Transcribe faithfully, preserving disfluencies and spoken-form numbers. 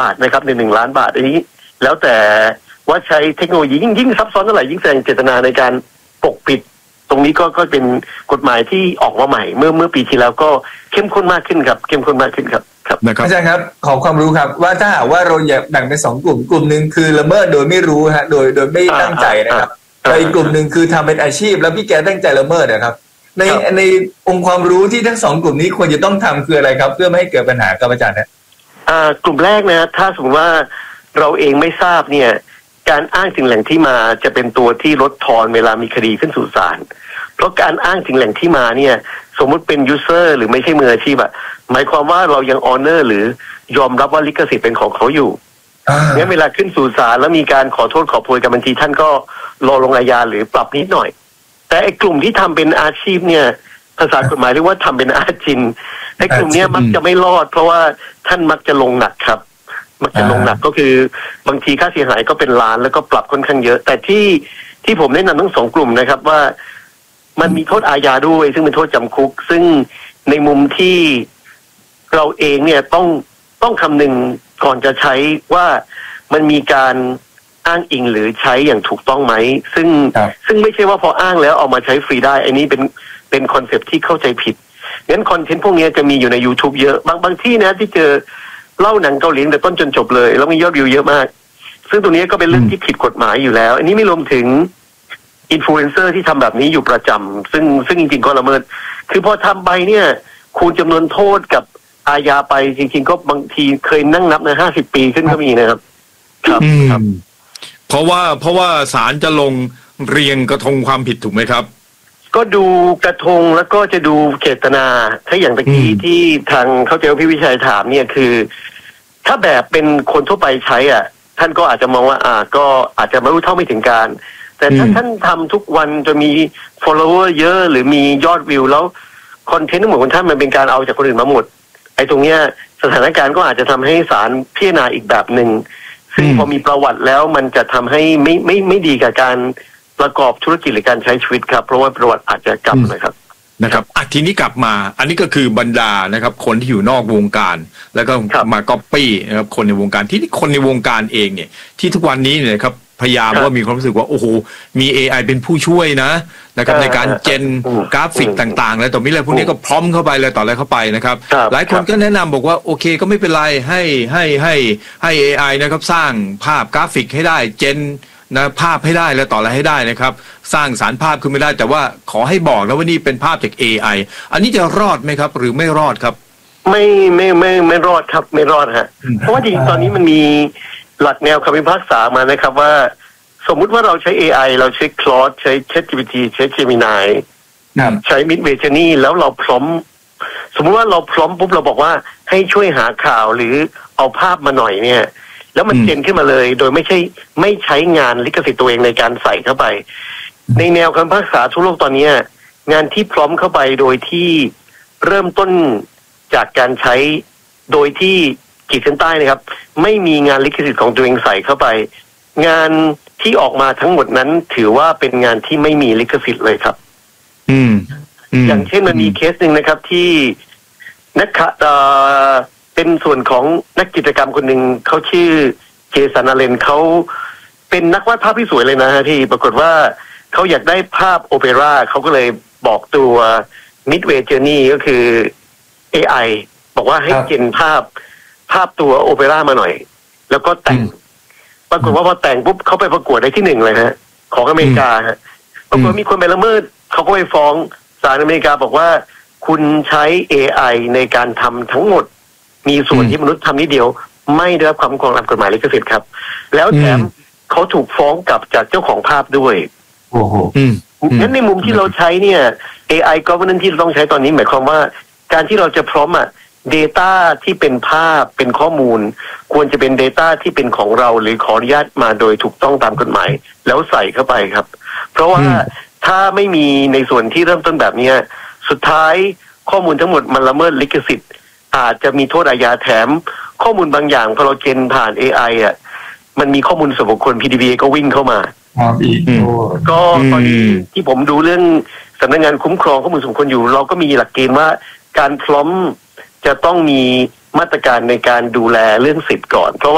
ทนะครับในหนึ่งล้านบาทอันนี้แล้วแต่ว่าใช้เทคโนโลยียิ่งยิ่งซับซ้อนเท่าไหร่ยิ่งแสดงเจตนาในการปกปิดตรงนี้ก็ก็เป็นกฎหมายที่ออกมาใหม่เมื่อเมื่อปีที่แล้วก็เข้มข้นมากขึ้นครับเข้มข้นมากขึ้นครับครับอาจารย์ครับขอความรู้ครับว่าถ้าหากว่าเราแยกแบ่งเป็นสองกลุ่มกลุ่มหนึ่งคือละเมิดโดยไม่รู้ฮะโดยโดยไม่ตั้งใจนะครับแต่อีกกลุ่มหนึ่งคือทำเป็นอาชีพแล้วพี่แกตั้งใจละเมิดนะครับในในองค์ความรู้ที่ทั้งสองกลุ่มนี้ควรจะต้องทำคืออะไรครับเพื่อไม่ให้เกิดปัญหาครับอาจารย์นะกลุ่มแรกนะถ้าสมมติว่าเราเองไม่ทราบเนี่ยการอ้างถึงแหล่งที่มาจะเป็นตัวที่ลดทอนเวลามีคดีขึ้นสู่ศาลเพราะการอ้างถึงแหล่งที่มาเนี่ยสมมุติเป็นยูเซอร์หรือไม่ใช่มืออาชีพอะหมายความว่าเรายังออเนอร์หรือยอมรับว่าลิขสิทธิ์เป็นของเขาอยู่เนี่ยเวลาขึ้นสู่ศาลแล้วมีการขอโทษขอโพยกันบางทีท่านก็รอลงอาญาหรือปรับนิดหน่อยแต่ไอ้กลุ่มที่ทำเป็นอาชีพเนี่ยภาษากฎหมายเรียกว่าทำเป็นอาจินไอ้กลุ่มนี้มักจะไม่รอดเพราะว่าท่านมักจะลงหนักครับมักจะลงหนักก็คือบางทีค่าเสียหายก็เป็นล้านแล้วก็ปรับค่อนข้างเยอะแต่ที่ที่ผมแนะนำทั้งสองกลุ่มนะครับว่ามันมีโทษอาญาด้วยซึ่งเป็นโทษจำคุกซึ่งในมุมที่เราเองเนี่ยต้องต้องคำนึงก่อนจะใช้ว่ามันมีการอ้างอิงหรือใช้อย่างถูกต้องไหมซึ่งซึ่งไม่ใช่ว่าพออ้างแล้วเอามาใช้ฟรีได้อันนี้เป็นเป็นคอนเซปต์ที่เข้าใจผิดงั้นคอนเทนต์พวกนี้จะมีอยู่ใน YouTube เยอะบางบางที่นะที่เจอเล่าหนังเกาหลีแต่ต้นจนจบเลยแล้วมียอดวิวเยอะมากซึ่งตรงนี้ก็เป็นเรื่องที่ผิดกฎหมายอยู่แล้วอันนี้ไม่รวมถึงอินฟลูเอนเซอร์ที่ทำแบบนี้อยู่ประจำซึ่งซึ่งจริงๆก็ละเมิดคือพอทำไปเนี่ยคูณจำนวนโทษกับอาญาไปจริงๆก็บางทีเคยนั่งนับนะห้าสิบปีขึ้นก็มีนะครับครับครับเพราะว่าเพราะว่าศาลจะลงเรียงกระทงความผิดถูกไหมครับก็ดูกระทงแล้วก็จะดูเจตนาถ้าอย่างตะกี้ที่ทางเข้าใจว่าพี่วิชัยถามเนี่ยคือถ้าแบบเป็นคนทั่วไปใช้อ่ะท่านก็อาจจะมองว่าอ่าก็อาจจะไม่รู้เท่าไม่ถึงการแต่ถ้าท่านทำทุกวันจะมี follower เยอะหรือมียอดวิวแล้วคอนเทนต์ทั้งหมดของท่านมันเป็นการเอาจากคนอื่นมาหมดไอ้ตรงเนี้ยสถานการณ์ก็อาจจะทำให้ศาลพิจารณาอีกแบบหนึ่งซึ่งพอมีประวัติแล้วมันจะทำให้ไม่ไม่ไม่ดีกับการประกอบธุรกิจหรือการใช้ชีวิตครับเพราะว่าประวัติอาจจะกลับนะครับนะครับอ่ะทีนี้กลับมาอันนี้ก็คือบรรดานะครับคนที่อยู่นอกวงการแล้วก็มาก๊อปปี้นะครับคนในวงการที่คนในวงการเองเนี่ยที่ทุกวันนี้เนี่ยครับพยายามว่ามีความรู้สึกว่าโอ้โหมี เอ ไอ เป็นผู้ช่วยนะนะครับในการเจนกราฟิกต่างๆแล้วต่อมีอะไรพวกนี้ก็พร้อมเข้าไปเลยต่ออะไรเข้าไปนะครับหลายคนก็แนะนำบอกว่าโอเคก็ไม่เป็นไรให้ให้ให้ให้ เอ ไอ นะครับสร้างภาพกราฟิกให้ได้เจนนะภาพให้ได้แล้วต่ออะไรให้ได้นะครับสร้างสารภาพขึ้นไม่ได้แต่ว่าขอให้บอกนะว่านี่เป็นภาพจาก เอ ไอ อันนี้จะรอดไหมครับหรือไม่รอดครับไม่ไม่ไม่ไม่รอดครับไม่รอดฮะเพราะว่าจริงตอนนี้มันมีหลักแนวคำพิพากษามานะครับว่าสมมุติว่าเราใช้ เอ ไอ เราใช้ Claude ใช้ ChatGPT ใช้ Gemini ใช้ Midjourney แล้วเราพร้อมสมมุติว่าเราพร้อมปุ๊บเราบอกว่าให้ช่วยหาข่าวหรือเอาภาพมาหน่อยเนี่ยแล้วมันเจนขึ้นมาเลยโดยไม่ใช่ไม่ใช้งานลิขสิทธิ์ตัวเองในการใส่เข้าไปในแนวคำพิพากษาทั่วโลกตอนนี้งานที่พร้อมเข้าไปโดยที่เริ่มต้นจากการใช้โดยที่ขีดเส้นใต้นะครับไม่มีงานลิขสิทธิ์ของตัวเองใส่เข้าไปงานที่ออกมาทั้งหมดนั้นถือว่าเป็นงานที่ไม่มีลิขสิทธิ์เลยครับอืมอย่างเช่นมันมีเคสหนึ่งนะครับที่นักเอ่อเป็นส่วนของนักกิจกรรมคนหนึ่งเขาชื่อเจสันอาเลนเขาเป็นนักวาดภาพที่สวยเลยนะฮะที่ปรากฏว่าเขาอยากได้ภาพโอเปร่าเขาก็เลยบอกตัว Midjourney ก็คือ เอ ไอ บอกว่าให้เจนภาพภาพตัวโอเปร่ามาหน่อยแล้วก็แต่งปรากฏว่าพอแต่งปุ๊บเขาไปประกวดได้ที่หนึ่งเลยฮะของอเมริกาฮะปรากฏมีคนไปละเมิดเขาก็ไปฟ้องศาลอเมริกาบอกว่าคุณใช้ เอ ไอ ในการทำทั้งหมดมีส่วนที่มนุษย์ทำนิดเดียวไม่ได้รับความคุ้มครองตามกฎหมายลิขสิทธิ์ครับแล้วแถมเขาถูกฟ้องกลับจากเจ้าของภาพด้วยโอ้โหงั้นในมุมที่เราใช้เนี่ย เอ ไอ governance ที่เราต้องใช้ตอนนี้หมายความว่าการที่เราจะพร้อมอ่ะ data ที่เป็นภาพเป็นข้อมูลควรจะเป็น data ที่เป็นของเราหรือขออนุญาตมาโดยถูกต้องตามกฎหมายแล้วใส่เข้าไปครับเพราะว่าถ้าไม่มีในส่วนที่เริ่มต้นแบบนี้สุดท้ายข้อมูลทั้งหมดมันละเมิดลิขสิทธิ์อาจจะมีโทษอาญาแถมข้อมูลบางอย่างพอเราเจนผ่าน เอ ไอ อ่ะมันมีข้อมูลส่วนบุคคล พี ดี บี เอ ก็วิ่งเข้ามาก็ตอนนี้ที่ผมดูเรื่องสำนักงานคุ้มครองข้อมูลส่วนบุคคลอยู่เราก็มีหลักเกณฑ์ว่าการพร้อมจะต้องมีมาตรการในการดูแลเรื่องสิทธิ์ก่อนเพราะ